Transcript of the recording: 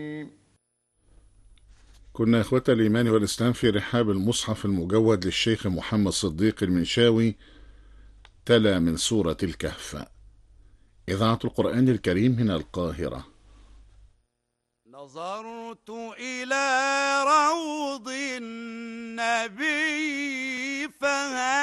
كنا إخوة الإيمان والإسلام في رحاب المصحف المجود للشيخ محمد صديق المنشاوي، تلا من سورة الكهف. إذاعة القرآن الكريم من القاهرة. نظرت إلى روض النبي فهل